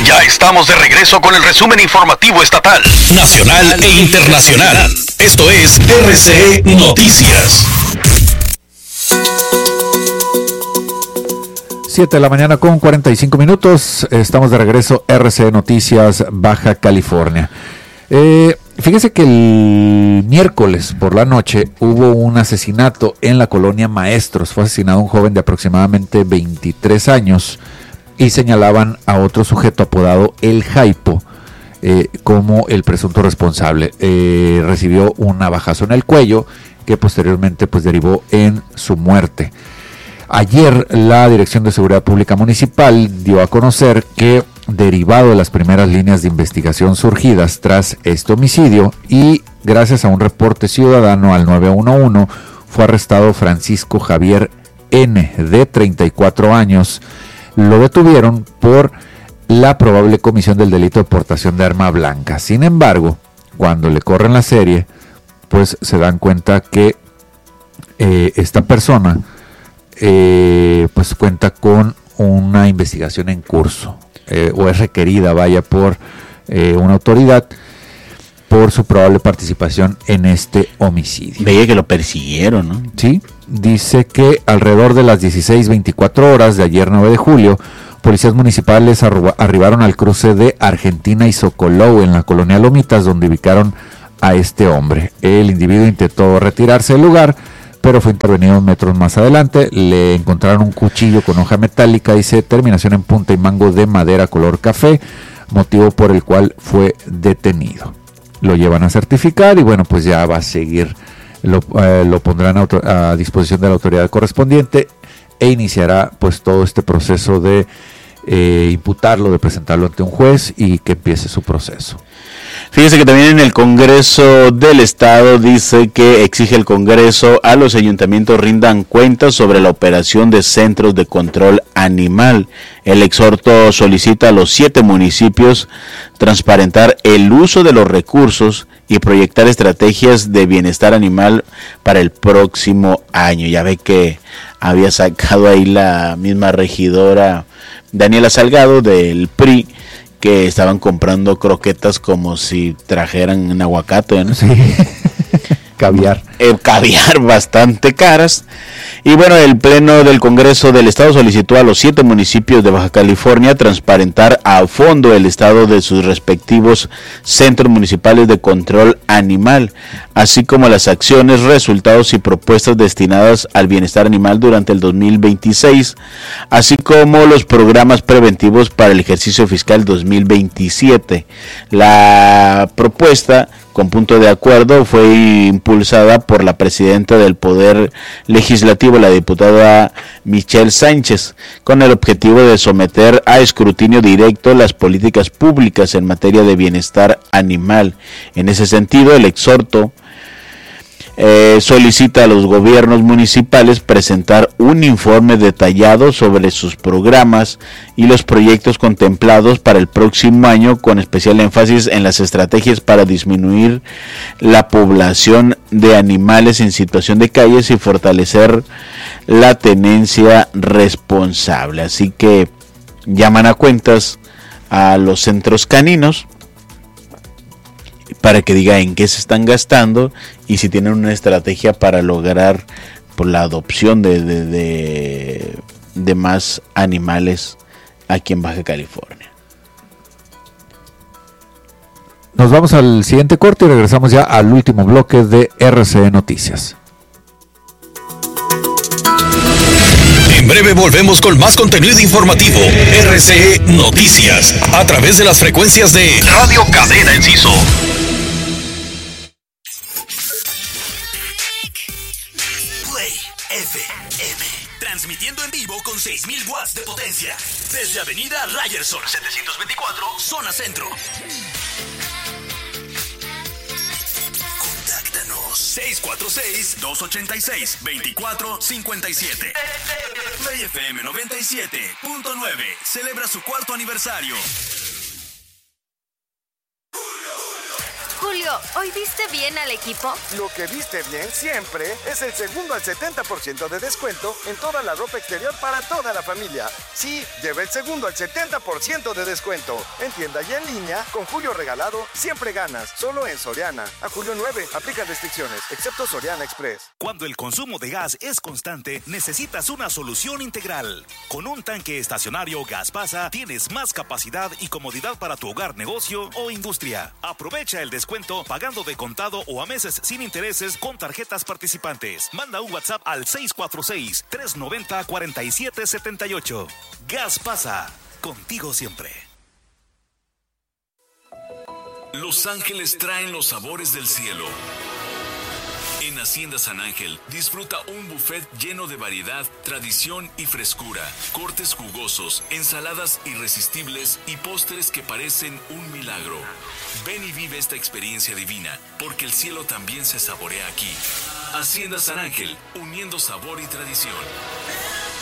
Ya estamos de regreso con el resumen informativo estatal, nacional e internacional. Esto es RCE Noticias. 7 de la mañana con 45 minutos. Estamos de regreso, RCE Noticias, Baja California. Fíjese que el miércoles por la noche hubo un asesinato en la colonia Maestros. Fue asesinado un joven de aproximadamente 23 años y señalaban a otro sujeto apodado El Jaipo como el presunto responsable. Recibió un navajazo en el cuello que posteriormente pues derivó en su muerte. Ayer la Dirección de Seguridad Pública Municipal dio a conocer que, derivado de las primeras líneas de investigación surgidas tras este homicidio y gracias a un reporte ciudadano al 911, fue arrestado Francisco Javier N., de 34 años. Lo detuvieron por la probable comisión del delito de portación de arma blanca. Sin embargo, cuando le corren la serie, pues se dan cuenta que esta persona pues cuenta con una investigación en curso, o es requerida, por una autoridad por su probable participación en este homicidio. Veía que lo persiguieron, ¿no? Sí, dice que alrededor de las 16:24 horas de ayer 9 de julio, policías municipales arribaron al cruce de Argentina y Socolou en la colonia Lomitas, donde ubicaron a este hombre. El individuo intentó retirarse del lugar, pero fue intervenido metros más adelante. Le encontraron un cuchillo con hoja metálica, dice, terminación en punta y mango de madera color café, motivo por el cual fue detenido. Lo llevan a certificar y bueno, pues ya va a seguir, lo pondrán a disposición de la autoridad correspondiente e iniciará pues todo este proceso de imputarlo, de presentarlo ante un juez y que empiece su proceso. Fíjese que también en el Congreso del Estado dice que exige el Congreso a los ayuntamientos rindan cuentas sobre la operación de centros de control animal. El exhorto solicita a los 7 municipios transparentar el uso de los recursos y proyectar estrategias de bienestar animal para el próximo año. Ya ve que había sacado ahí la misma regidora Daniela Salgado del PRI, que estaban comprando croquetas como si trajeran un aguacate, ¿no? Sí. Caviar. Caviar bastante caras. Y bueno, el Pleno del Congreso del Estado solicitó a los 7 municipios de Baja California transparentar a fondo el estado de sus respectivos centros municipales de control animal, así como las acciones, resultados y propuestas destinadas al bienestar animal durante el 2026, así como los programas preventivos para el ejercicio fiscal 2027. La propuesta, con punto de acuerdo, fue impulsada por la presidenta del Poder Legislativo, la diputada Michelle Sánchez, con el objetivo de someter a escrutinio directo las políticas públicas en materia de bienestar animal. En ese sentido, el exhorto solicita a los gobiernos municipales presentar un informe detallado sobre sus programas y los proyectos contemplados para el próximo año, con especial énfasis en las estrategias para disminuir la población de animales en situación de calles y fortalecer la tenencia responsable. Así que llaman a cuentas a los centros caninos para que diga en qué se están gastando y si tienen una estrategia para lograr por la adopción de más animales aquí en Baja California. Nos vamos al siguiente corte y regresamos ya al último bloque de RCE Noticias. En breve volvemos con más contenido informativo. RCE Noticias, a través de las frecuencias de Radio Cadena Enciso. FM, transmitiendo en vivo con 6,000 watts de potencia, desde Avenida Ryerson 724, zona centro. Contáctanos 646-286-2457. Play FM 97.9 celebra su 4º aniversario. Julio, ¿hoy viste bien al equipo? Lo que viste bien siempre es el segundo al 70% de descuento en toda la ropa exterior para toda la familia. Sí, lleva el segundo al 70% de descuento. En tienda y en línea, con Julio regalado, siempre ganas. Solo en Soriana. A julio 9, aplica restricciones, excepto Soriana Express. Cuando el consumo de gas es constante, necesitas una solución integral. Con un tanque estacionario Gas Pasa, tienes más capacidad y comodidad para tu hogar, negocio o industria. Aprovecha el descuento pagando de contado o a meses sin intereses con tarjetas participantes. Manda un WhatsApp al 646-390-4778. Gas Pasa, contigo siempre. Los ángeles traen los sabores del cielo. En Hacienda San Ángel, disfruta un buffet lleno de variedad, tradición y frescura, cortes jugosos, ensaladas irresistibles y postres que parecen un milagro. Ven y vive esta experiencia divina, porque el cielo también se saborea aquí. Hacienda San Ángel, uniendo sabor y tradición.